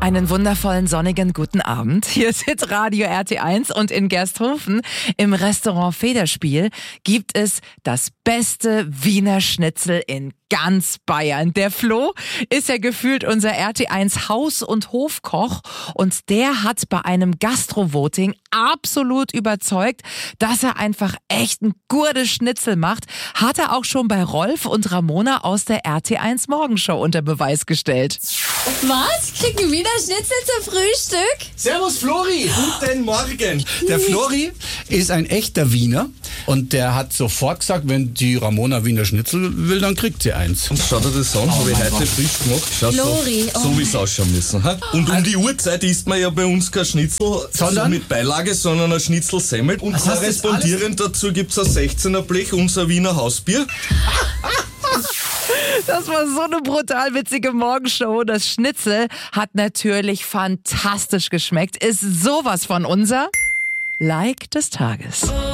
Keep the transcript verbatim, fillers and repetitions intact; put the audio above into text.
Einen wundervollen sonnigen guten Abend. Hier ist Radio R T eins und in Gersthofen im Restaurant Federspiel gibt es das beste Wiener Schnitzel in ganz Bayern. Der Flo ist ja gefühlt unser R T eins Haus- und Hofkoch und der hat bei einem Gastro-Voting absolut überzeugt, dass er einfach echt ein gutes Schnitzel macht. Hat er auch schon bei Rolf und Ramona aus der R T eins Morgenshow unter Beweis gestellt. Was? Kriegen Wiener Schnitzel zum Frühstück? Servus Flori, guten Morgen. Der Flori ist ein echter Wiener und der hat sofort gesagt, wenn die Ramona Wiener Schnitzel will, dann kriegt sie eins. Und schau dir das an, habe ich heute frisch gemacht. Schau Flori, so, oh so wie es ausschauen müssen. Ha? Und um die Uhrzeit isst man ja bei uns kein Schnitzel Sondern? so mit Beilage, sondern ein Schnitzelsemmel. Und Was heißt das korrespondierend dazu gibt es ein sechzehner Blech, unser Wiener Hausbier. Das war so eine brutal witzige Morgenshow. Das Schnitzel hat natürlich fantastisch geschmeckt. Ist sowas von unser Like des Tages.